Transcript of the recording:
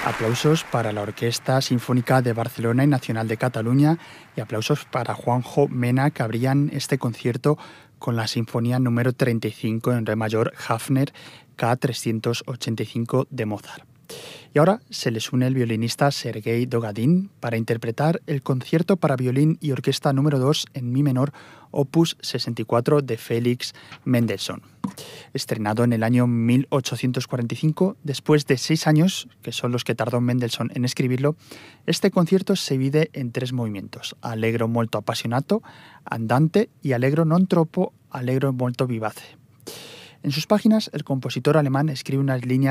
Aplausos para la Orquesta Sinfónica de Barcelona y Nacional de Cataluña y aplausos para Juanjo Mena, que abrían este concierto con la Sinfonía número 35 en re mayor Hafner K385 de Mozart. Y ahora se les une el violinista Sergei Dogadin para interpretar el concierto para violín y orquesta número 2 en mi menor, opus 64 de Félix Mendelssohn. Estrenado en el año 1845, después de 6 años, que son los que tardó Mendelssohn en escribirlo, este concierto se divide en 3 movimientos: allegro molto appassionato, andante y allegro non troppo, allegro molto vivace. En sus páginas, el compositor alemán escribe unas líneas